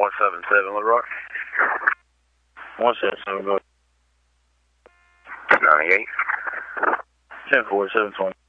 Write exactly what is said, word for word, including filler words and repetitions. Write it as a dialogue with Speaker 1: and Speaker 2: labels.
Speaker 1: one seven seven, Little Rock.
Speaker 2: one seven seven, go.
Speaker 1: ninety-eight.
Speaker 2: ten four, seven twenty.